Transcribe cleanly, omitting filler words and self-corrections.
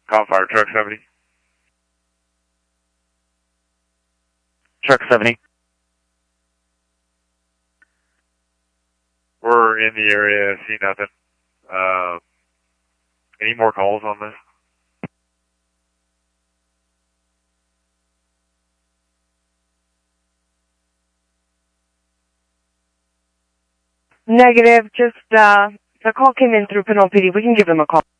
Call fire truck 70. Truck 70. We're in the area, see nothing. Any more calls on this? Negative, just, the call came in through Pinole PD. We can give them a call.